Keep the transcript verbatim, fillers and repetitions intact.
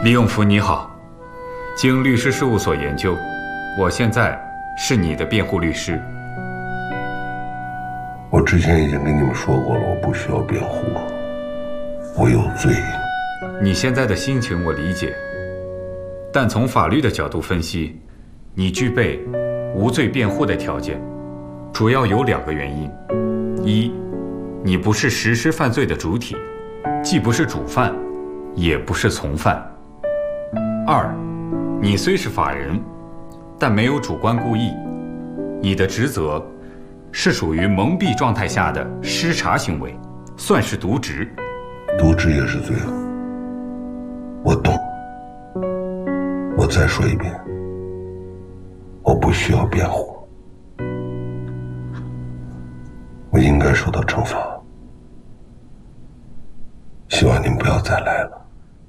李永福，你好。经律师事务所研究，我现在是你的辩护律师。 我之前已经跟你们说过了，我不需要辩护，我有罪。 你现在的心情我理解，但从法律的角度分析，你具备无罪辩护的条件，主要有两个原因：一，你不是实施犯罪的主体，既不是主犯，也不是从犯；二，你虽是法人，但没有主观故意，你的职责是属于蒙蔽状态下的失察行为，算是渎职。 渎职也是罪啊，我懂。我再说一遍，我不需要辩护，我应该受到惩罚。希望您不要再来了。